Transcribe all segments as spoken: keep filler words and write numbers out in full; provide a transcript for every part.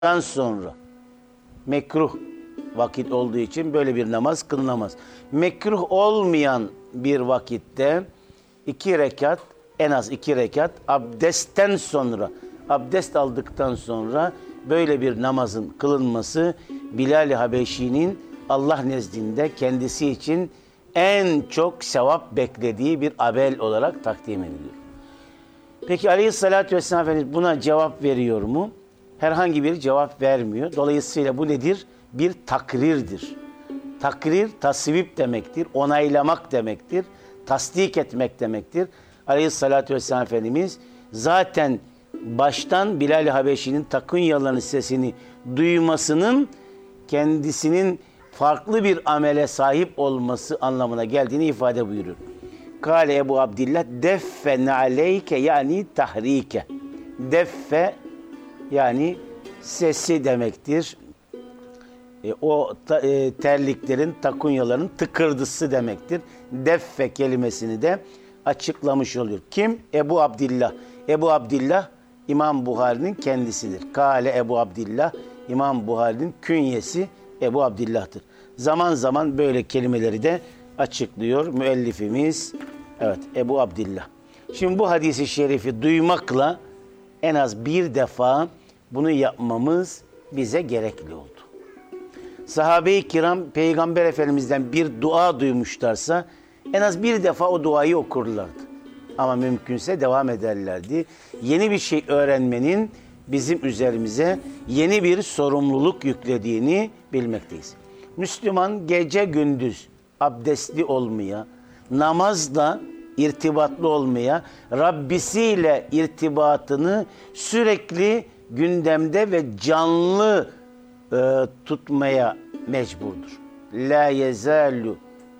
Dan sonra mekruh vakit olduğu için böyle bir namaz kılınamaz. Mekruh olmayan bir vakitte iki rekat, en az iki rekat abdestten sonra, abdest aldıktan sonra böyle bir namazın kılınması Bilal-i Habeşi'nin Allah nezdinde kendisi için en çok sevap beklediği bir amel olarak takdim ediliyor. Peki Aleyhisselatü Vesselam Efendimiz buna cevap veriyor mu? Herhangi bir cevap vermiyor. Dolayısıyla bu nedir? Bir takrirdir. Takrir, tasvip demektir, onaylamak demektir, tasdik etmek demektir. Aleyhissalatü vesselam Efendimiz zaten baştan Bilal-i Habeşi'nin takunyaların sesini duymasının kendisinin farklı bir amele sahip olması anlamına geldiğini ifade buyuruyor. Kale Ebu Abdillah deffe aleyke yani tahrike. Deffe yani sesi demektir. E, o ta, e, terliklerin, takunyaların tıkırdısı demektir. Deffe kelimesini de açıklamış oluyor. Kim? Ebu Abdillah. Ebu Abdillah İmam Buhari'nin kendisidir. Kale Ebu Abdillah İmam Buhari'nin künyesi Ebu Abdillah'tır. Zaman zaman böyle kelimeleri de açıklıyor müellifimiz. Evet, Ebu Abdillah. Şimdi bu hadisi şerifi duymakla en az bir defa bunu yapmamız bize gerekli oldu. Sahabe-i kiram Peygamber Efendimiz'den bir dua duymuşlarsa en az bir defa o duayı okurlardı. Ama mümkünse devam ederlerdi. Yeni bir şey öğrenmenin bizim üzerimize yeni bir sorumluluk yüklediğini bilmekteyiz. Müslüman gece gündüz abdestli olmaya, namazla irtibatlı olmaya, Rabbisiyle irtibatını sürekli gündemde ve canlı e, tutmaya mecburdur. La yezalu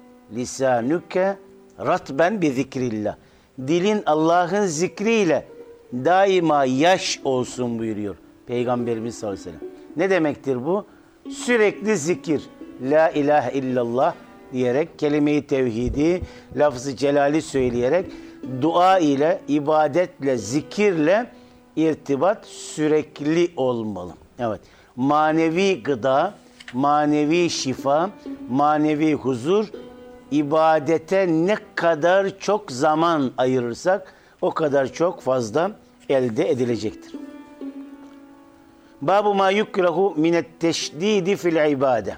lisanuke ratben bi zikrillah. Dilin Allah'ın zikriyle daima yaş olsun buyuruyor Peygamberimiz sallallahu aleyhi ve sellem. Ne demektir bu? Sürekli zikir. La ilahe illallah diyerek, kelime-i tevhidi, lafz-ı celali söyleyerek, dua ile, ibadetle, zikirle irtibat sürekli olmalı. Evet. Manevi gıda, manevi şifa, manevi huzur, ibadete ne kadar çok zaman ayırırsak o kadar çok fazla elde edilecektir. Babu ma yukrahu minet teşdidi fil ibade.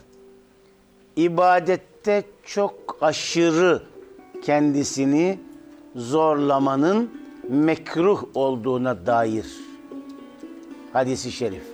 İbadette çok aşırı kendisini zorlamanın mekruh olduğuna dair hadisi şerif.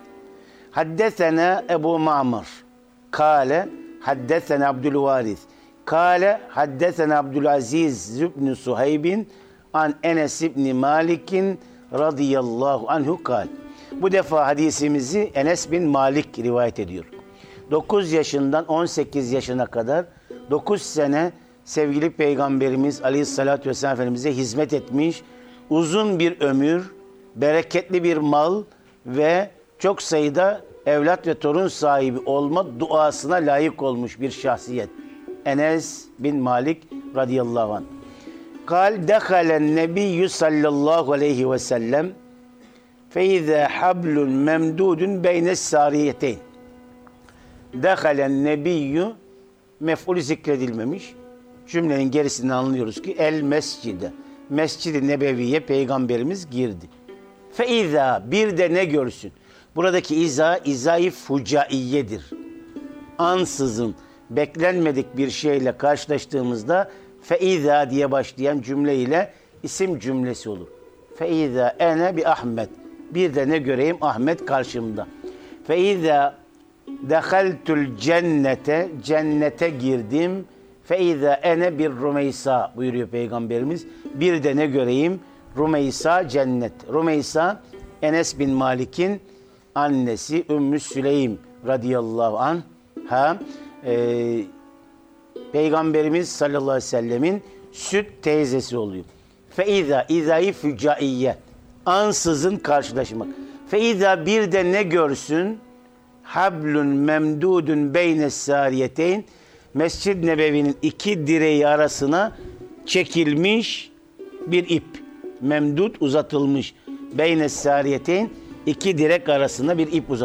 Haddesena Ebu Ma'mar kâle haddesena Abdülvaris kâle haddesena Abdülaziz ibn Suheybin an Enes ibn Malik'in radıyallahu anhu kâle. Bu defa hadisimizi Enes bin Malik rivayet ediyor. dokuz yaşından on sekiz yaşına kadar dokuz sene sevgili Peygamberimiz Aleyhisselatü Vesselam Efendimiz'e hizmet etmiş, uzun bir ömür, bereketli bir mal ve çok sayıda evlat ve torun sahibi olma duasına layık olmuş bir şahsiyet. Enes bin Malik radıyallahu anh. Kal dekalen nebiyyü sallallahu aleyhi ve sellem feize hablun memdudun beynes sariyeteyn. Dekalen nebiyyü mef'ulü zikredilmemiş. Cümlenin gerisinden anlıyoruz ki el mescide. Mescid-i Nebevi'ye Peygamberimiz girdi. Feiza bir de ne görsün? Buradaki iza, izayı fucaiyedir. Ansızın, beklenmedik bir şeyle karşılaştığımızda feiza diye başlayan cümle ile isim cümlesi olur. Feiza ene bi Ahmet. Bir de ne göreyim? Ahmet karşımda. Feiza dehaltul cennete, cennete girdim. Feiza ene bir Rumeysa buyuruyor Peygamberimiz. Bir de ne göreyim? Rumeysa cennet. Rumeysa Enes bin Malik'in annesi Ümmü Süleym radıyallahu anha, e, Peygamberimiz sallallahu aleyhi ve sellemin süt teyzesi oluyor. Feiza, izayı fücaiye, ansızın karşılaşmak. Feiza bir de ne görsün? Hablun memdudun beynes sariyeteyn. Mescid-i Nebevi'nin iki direği arasına çekilmiş bir ip. Memdud uzatılmış. Beynes sariyeteyn. İki direk arasında bir ip uzat.